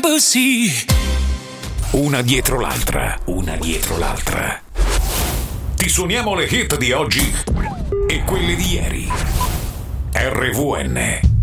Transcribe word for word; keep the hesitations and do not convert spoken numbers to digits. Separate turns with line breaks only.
Debussy.
Una dietro l'altra, una dietro l'altra. Ti suoniamo le hit di oggi e quelle di ieri. R V N